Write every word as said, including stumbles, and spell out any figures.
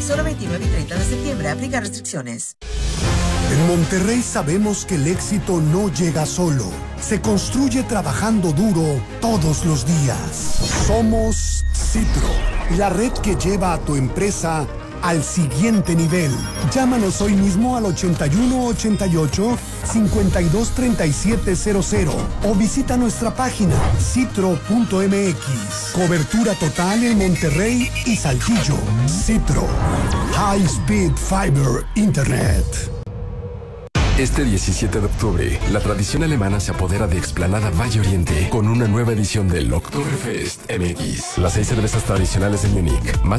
Solo veintinueve y treinta de septiembre. Aplica restricciones. En Monterrey sabemos que el éxito no llega solo. Se construye trabajando duro todos los días. Somos Citro, la red que lleva a tu empresa al siguiente nivel. Llámanos hoy mismo al ochenta y uno ochenta y ocho, cincuenta y dos treinta y siete cero cero o visita nuestra página citro punto m x. Cobertura total en Monterrey y Saltillo. Citro. High Speed Fiber Internet. Este diecisiete de octubre, la tradición alemana se apodera de Explanada Valle Oriente con una nueva edición del Oktoberfest M X. Las seis cervezas tradicionales de Múnich, más